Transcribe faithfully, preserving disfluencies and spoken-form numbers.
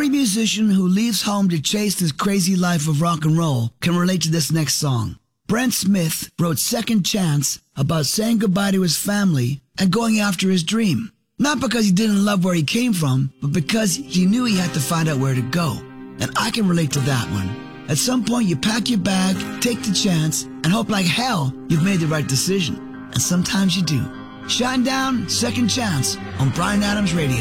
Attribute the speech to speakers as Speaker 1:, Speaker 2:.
Speaker 1: Every musician who leaves home to chase this crazy life of rock and roll can relate to this next song. Brent Smith wrote Second Chance about saying goodbye to his family and going after his dream. Not because he didn't love where he came from, but because he knew he had to find out where to go. And I can relate to that one. At some point, you pack your bag, take the chance, and hope like hell you've made the right decision. And sometimes you do. Shinedown, Second Chance on Bryan Adams Radio.